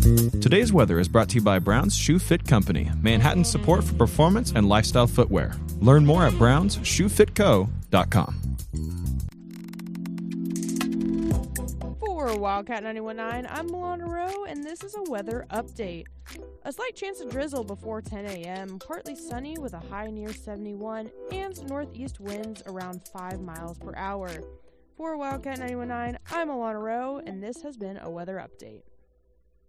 Today's weather is brought to you by Brown's Shoe Fit Company, Manhattan's support for performance and lifestyle footwear. Learn more at brownsshoefitco.com. For Wildcat 91.9, I'm Milana Rowe, and this is a weather update. A slight chance of drizzle before 10 a.m., partly sunny with a high near 71, and northeast winds around 5 miles per hour. For Wildcat 91.9, I'm Milana Rowe, and this has been a weather update.